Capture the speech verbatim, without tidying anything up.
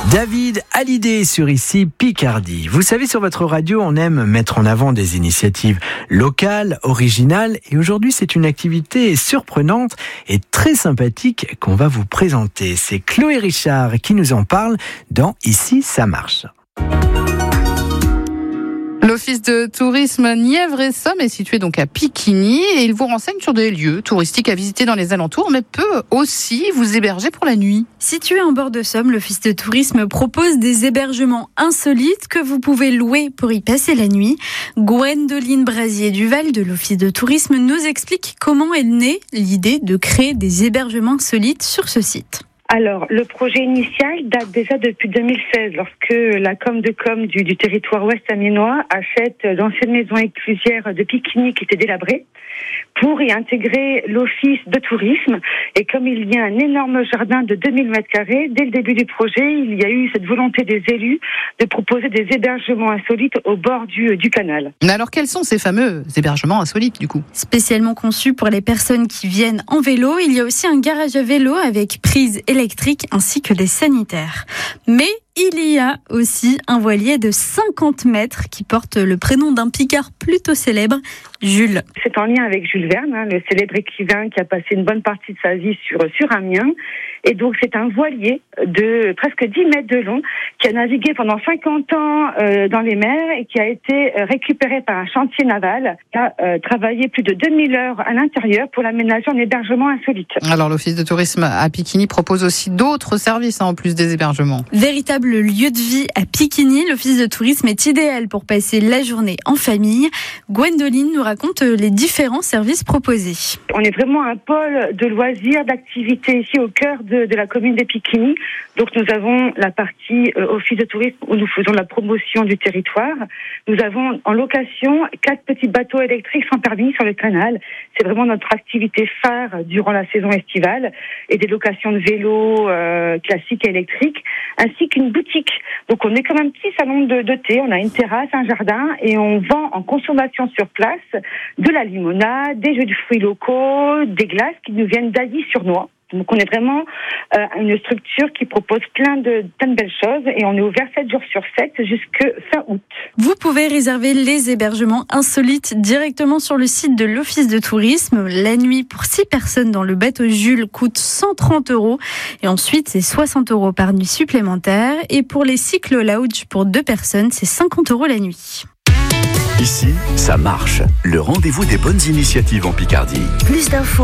David Hallyday sur Ici Picardie. Vous savez, sur votre radio, on aime mettre en avant des initiatives locales, originales. Et aujourd'hui, c'est une activité surprenante et très sympathique qu'on va vous présenter. C'est Chloé Richard qui nous en parle dans Ici, ça marche. L'office de tourisme Nièvre-et-Somme est situé donc à Picquigny et il vous renseigne sur des lieux touristiques à visiter dans les alentours, mais peut aussi vous héberger pour la nuit. Situé en bord de Somme, l'office de tourisme propose des hébergements insolites que vous pouvez louer pour y passer la nuit. Gwendoline Brasier-Duval de l'office de tourisme nous explique comment est née l'idée de créer des hébergements insolites sur ce site. Alors, le projet initial date déjà depuis deux mille seize, lorsque la com de com du, du territoire ouest amiénois achète l'ancienne maison éclusière de Picquigny qui était délabrée pour y intégrer l'office de tourisme. Et comme il y a un énorme jardin de deux mille mètres carrés, dès le début du projet, il y a eu cette volonté des élus de proposer des hébergements insolites au bord du, du canal. Mais alors, quels sont ces fameux hébergements insolites, du coup ? Spécialement conçus pour les personnes qui viennent en vélo, il y a aussi un garage à vélo avec prise électrique électrique ainsi que des sanitaires. Mais il y a aussi un voilier de cinquante mètres qui porte le prénom d'un Picard plutôt célèbre, Jules. C'est en lien avec Jules Verne, hein, le célèbre écrivain qui a passé une bonne partie de sa vie sur, sur Amiens. Et donc c'est un voilier de presque dix mètres de long qui a navigué pendant cinquante ans euh, dans les mers et qui a été euh, récupéré par un chantier naval qui a euh, travaillé plus de deux mille heures à l'intérieur pour l'aménager en hébergement insolite. Alors l'office de tourisme à Picquigny propose aussi d'autres services hein, en plus des hébergements. Véritable lieu de vie à Picquigny, l'office de tourisme est idéal pour passer la journée en famille. Gwendoline nous raconte les différents services proposés. On est vraiment un pôle de loisirs, d'activités ici au cœur de, de la commune de Picquigny. Donc nous avons la partie euh, office de tourisme où nous faisons la promotion du territoire. Nous avons en location quatre petits bateaux électriques sans permis sur le canal. C'est vraiment notre activité phare durant la saison estivale, et des locations de vélos euh, classiques et électriques, ainsi qu'une boutique. Donc on est comme un petit salon de, de thé. On a une terrasse, un jardin, et on vend en consommation sur place de la limonade, des jus de fruits locaux, des glaces qui nous viennent d'Ailly-sur-Noix. Donc on est vraiment euh, une structure qui propose plein de, plein de belles choses, et on est ouvert sept jours sur sept jusqu'à fin août. Vous pouvez réserver les hébergements insolites directement sur le site de l'office de tourisme. La nuit pour six personnes dans le bateau Jules coûte cent trente euros et ensuite c'est soixante euros par nuit supplémentaire. Et pour les cyclo lounge pour deux personnes, c'est cinquante euros la nuit. Ici, ça marche. Le rendez-vous des bonnes initiatives en Picardie. Plus d'infos